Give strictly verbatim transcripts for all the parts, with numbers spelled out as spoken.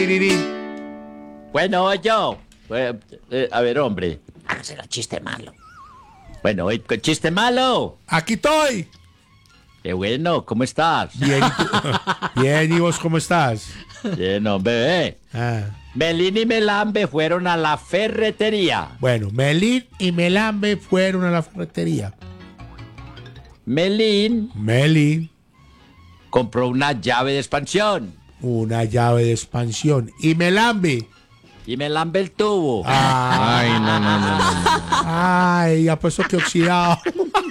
Bueno, yo. Eh, eh, a ver, hombre. Hágaselo chiste malo. Bueno, eh, chiste malo. Aquí estoy. Qué bueno, ¿cómo estás? Bien, ¿y tú? Bien, ¿y vos cómo estás? Bien, hombre. Ah. Melín y Melambe fueron a la ferretería. Bueno, Melín y Melambe fueron a la ferretería. Melín Melín, compró una llave de expansión. una llave de expansión. Y Melambe. Y Melambe el tubo. Ah, Ay, no, no, no, no. no. ay, ya puesto que oxidado.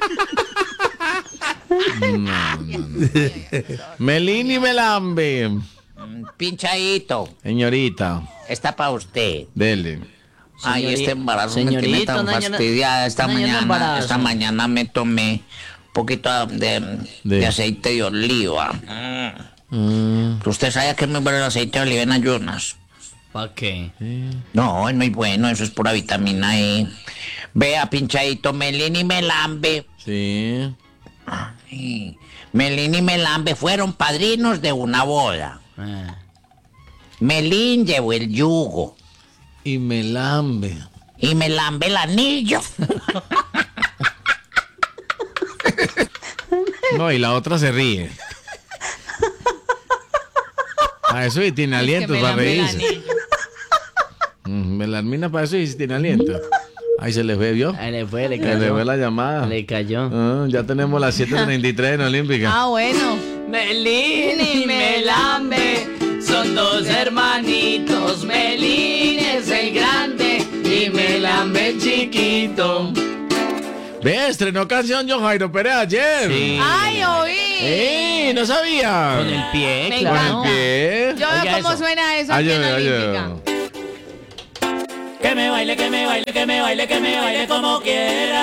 Melín y Melambe. Pinchadito, Señorita, está para usted. dele. Ay, Señori- este embarazo me tiene señorito, tan no, yo no- fastidiada. Esta no, yo no mañana, embarazo. esta mañana me tomé un poquito de, De- de aceite de oliva. Mm. Mm, ¿Usted sabe que es muy bueno el aceite de oliva en ayunas? ¿Para qué? No, es muy bueno, eso es pura vitamina E. Vea, pinchadito, Melín y Melambe. sí. Ay, Melín y Melambe fueron padrinos de una boda. Ah. Melín llevó el yugo Y Melambe. y Melambe el anillo. No, y la otra se ríe. A eso y tiene aliento para reírse. Mm, Melamina para eso y tiene aliento. Ahí se les ve, ¿vio? Ahí le fue, le Se les cayó. ve la llamada. Le cayó. Ah, ya tenemos las siete treinta y tres en Olímpica. Ah, bueno. Melín y Melambe son dos hermanitos. Melín es el grande y Melambe el chiquito. Ve, estrenó canción John Jairo Pérez ayer. Sí. Ay, oí. ¡Ey! ¿No sabía? Con el pie, Me Con claro. el pie. Yo veo Oiga cómo eso. suena eso aquí en la Ayúdame, Olímpica. ayúdame. Que me baile, que me baile, que me baile, que me baile como quiera.